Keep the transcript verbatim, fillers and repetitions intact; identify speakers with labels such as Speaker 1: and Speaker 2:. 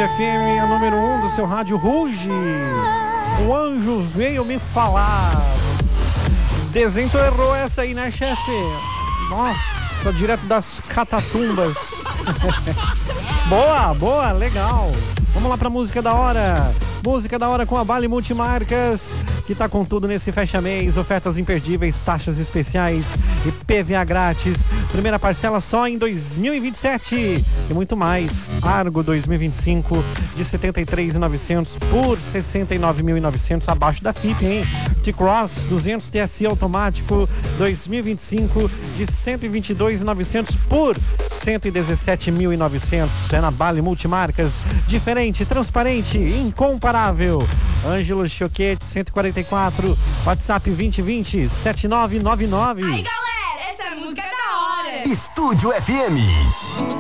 Speaker 1: Estúdio F M, a número um do seu rádio ruge. O anjo veio me falar. Desenterrou essa aí, né, chefe? Nossa, direto das catatumbas. Boa, boa, legal. Vamos lá pra música da hora. Música da hora com a Vale Multimarcas, que tá com tudo nesse fecha-mês. Ofertas imperdíveis, taxas especiais e P V A grátis. Primeira parcela só em dois mil e vinte e sete. E muito mais. Argo dois mil e vinte e cinco de setenta e três mil e novecentos por sessenta e nove mil e novecentos, abaixo da F I P, hein? T-Cross duzentos T S I automático dois mil e vinte e cinco de cento e vinte e dois mil e novecentos por cento e dezessete mil e novecentos. É na Vale Multimarcas. Diferente, transparente, incomparável. Ângelo Choquete cento e quarenta e quatro, WhatsApp vinte vinte, sete nove nove nove.
Speaker 2: Aí galera, essa música é da hora.
Speaker 3: Estúdio F M.